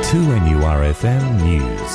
2NURFM News.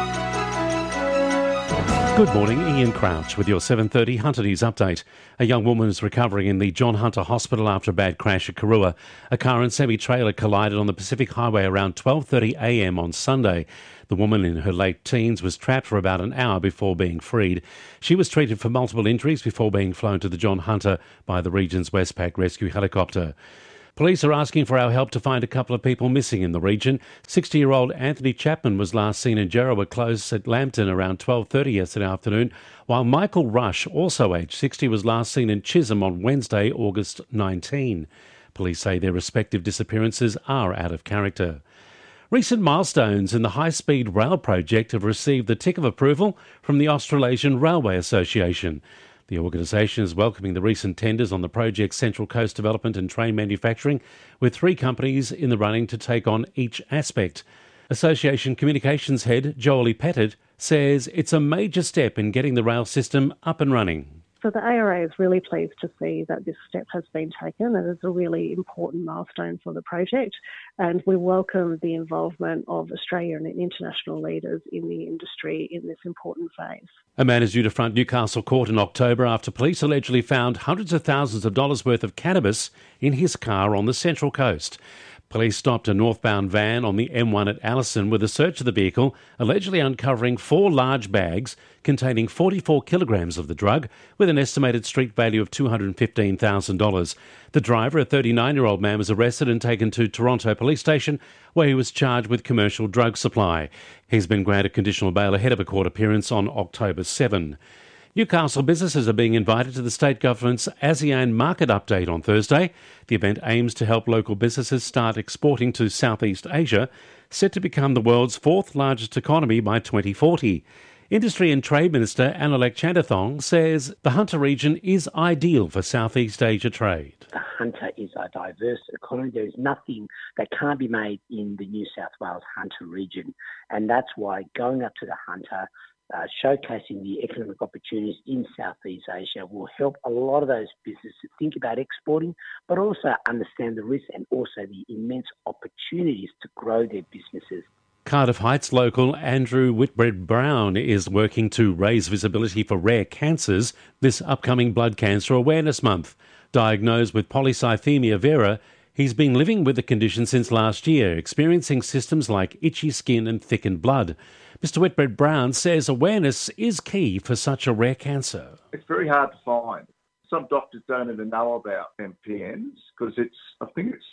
Good morning, Ian Crouch with your 7:30 Hunter News update. A young woman is recovering in the John Hunter Hospital after a bad crash at Karua. A car and semi-trailer collided on the Pacific Highway around 12:30am on Sunday. The woman in her late teens was trapped for about an hour before being freed. She was treated for multiple injuries before being flown to the John Hunter by the region's Westpac rescue helicopter. Police are asking for our help to find a couple of people missing in the region. 60-year-old Anthony Chapman was last seen in Gerrard Close at Lambton around 12:30 yesterday afternoon, while Michael Rush, also aged 60, was last seen in Chisholm on Wednesday, August 19. Police say their respective disappearances are out of character. Recent milestones in the high-speed rail project have received the tick of approval from the Australasian Railway Association. The organisation is welcoming the recent tenders on the project's Central Coast development and train manufacturing, with 3 companies in the running to take on each aspect. Association Communications Head Jolie Pettit says it's a major step in getting the rail system up and running. So the ARA is really pleased to see that this step has been taken. It is a really important milestone for the project, and we welcome the involvement of Australian and international leaders in the industry in this important phase. A man is due to front Newcastle Court in October after police allegedly found hundreds of thousands of dollars worth of cannabis in his car on the Central Coast. Police stopped a northbound van on the M1 at Allison with a search of the vehicle, allegedly uncovering 4 large bags containing 44 kilograms of the drug, with an estimated street value of $215,000. The driver, a 39-year-old man, was arrested and taken to Toronto Police Station, where he was charged with commercial drug supply. He's been granted conditional bail ahead of a court appearance on October 7. Newcastle businesses are being invited to the state government's ASEAN Market Update on Thursday. The event aims to help local businesses start exporting to Southeast Asia, set to become the world's 4th largest economy by 2040. Industry and Trade Minister Analek Chandathong says the Hunter region is ideal for Southeast Asia trade. The Hunter is a diverse economy. There is nothing that can't be made in the New South Wales Hunter region, and that's why going up to the Hunter, showcasing the economic opportunities in Southeast Asia will help a lot of those businesses think about exporting, but also understand the risks and also the immense opportunities to grow their businesses. Cardiff Heights local Andrew Whitbread-Brown is working to raise visibility for rare cancers this upcoming Blood Cancer Awareness Month. Diagnosed with polycythemia vera, he's been living with the condition since last year, experiencing symptoms like itchy skin and thickened blood. Mr. Whitbread-Brown says awareness is key for such a rare cancer. It's very hard to find. Some doctors don't even know about MPNs because I think it's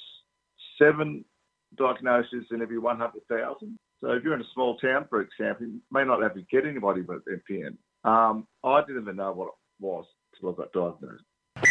7 diagnoses in every 100,000. So if you're in a small town, for example, you may not have to get anybody with MPN. I didn't even know what it was until I got diagnosed.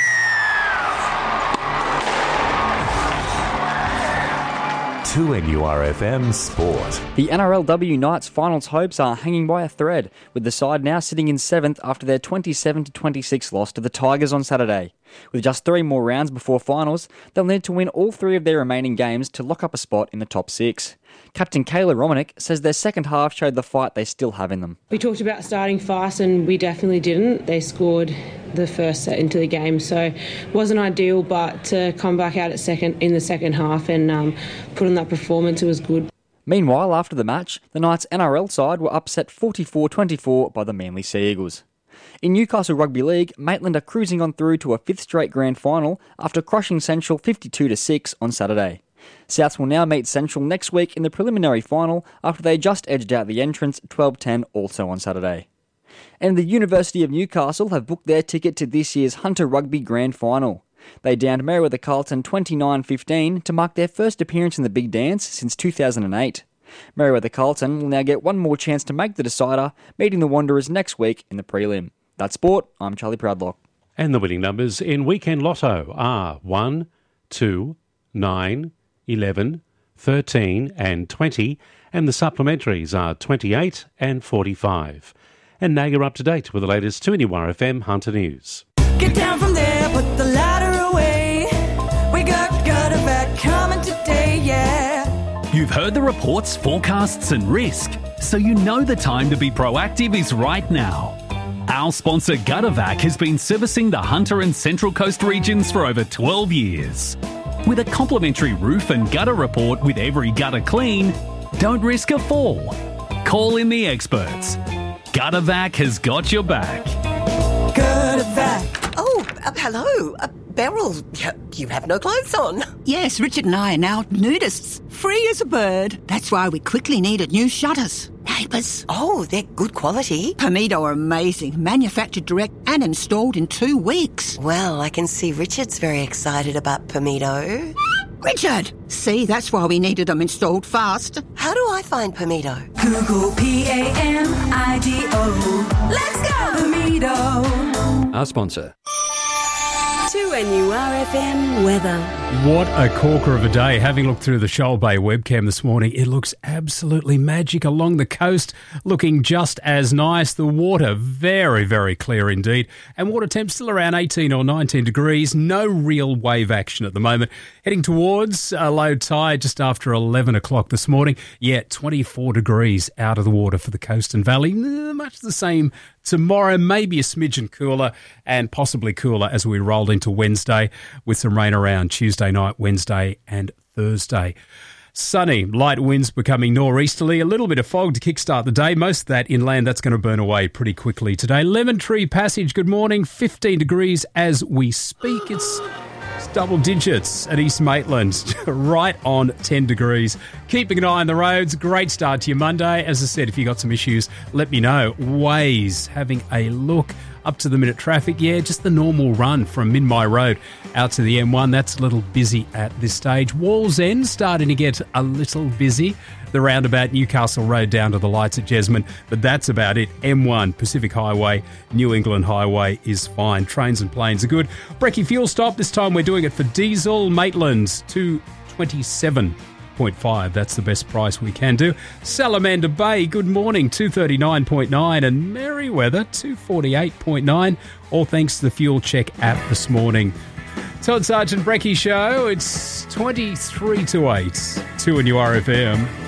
To NURFM Sport. The NRLW Knights finals hopes are hanging by a thread, with the side now sitting in 7th after their 27-26 loss to the Tigers on Saturday. With just 3 more rounds before finals, they'll need to win all 3 of their remaining games to lock up a spot in the top 6. Captain Kayla Romanek says their second half showed the fight they still have in them. We talked about starting fast and we definitely didn't. They scored the first set into the game, so it wasn't ideal, but to come back out in the second half and put on that performance, it was good. Meanwhile, after the match, the Knights' NRL side were upset 44-24 by the Manly Sea Eagles. In Newcastle Rugby League, Maitland are cruising on through to a 5th straight grand final after crushing Central 52-6 on Saturday. Souths will now meet Central next week in the preliminary final after they just edged out the entrants 12-10 also on Saturday. And the University of Newcastle have booked their ticket to this year's Hunter Rugby Grand Final. They downed Merewether Carlton 29-15 to mark their first appearance in the Big Dance since 2008. Merewether Carlton will now get one more chance to make the decider, meeting the Wanderers next week in the prelim. That's sport. I'm Charlie Proudlock. And the winning numbers in Weekend Lotto are 1, 2, 9, 11, 13 and 20, and the supplementaries are 28 and 45. And now you're up to date with the latest 2NURFM Hunter News. Get down from there, put the ladder away. We got gutter back coming today, yeah. You've heard the reports, forecasts and risk, so you know the time to be proactive is right now. Our sponsor Guttervac has been servicing the Hunter and Central Coast regions for over 12 years. With a complimentary roof and gutter report with every gutter clean, Don't risk a fall. Call in the experts. Guttervac has got your back. Guttervac. Oh, hello. Beryl, you have no clothes on. Yes, Richard and I are now nudists. Free as a bird. That's why we quickly needed new shutters. Neighbours. Oh, they're good quality. Permido are amazing. Manufactured direct and installed in 2 weeks. Well, I can see Richard's very excited about Permido. Richard! See, that's why we needed them installed fast. How do I find Permido? Google P-A-M-I-D-O. Let's go! Permido. Our sponsor. 2NURFM weather. What a corker of a day. Having looked through the Shoal Bay webcam this morning, it looks absolutely magic along the coast, looking just as nice. The water very, very clear indeed. And water temp still around 18 or 19 degrees. No real wave action at the moment. Heading towards a low tide just after 11 o'clock this morning. Yeah, 24 degrees out of the water for the coast and valley. Much the same tomorrow, maybe a smidgen cooler and possibly cooler as we rolled into Wednesday with some rain around Tuesday night, Wednesday and Thursday. Sunny, light winds becoming nor'easterly, a little bit of fog to kickstart the day. Most of that inland, that's going to burn away pretty quickly today. Lemon Tree Passage, good morning, 15 degrees as we speak. It's double digits at East Maitland, right on 10 degrees. Keeping an eye on the roads. Great start to your Monday. As I said, if you got some issues, let me know. Waze, having a look. Up to the minute traffic, yeah, just the normal run from Minmai Road out to the M1. That's a little busy at this stage. Walls End starting to get a little busy. The roundabout Newcastle Road down to the lights at Jesmond, but that's about it. M1, Pacific Highway, New England Highway is fine. Trains and planes are good. Brekkie fuel stop, this time we're doing it for diesel. Maitland's 227.5. That's the best price we can do. Salamander Bay, good morning, 239.9, and Merriweather 248.9. All thanks to the Fuel Check app this morning. Todd Sargent Brekkie Show. It's 23 to 8. 2NURFM.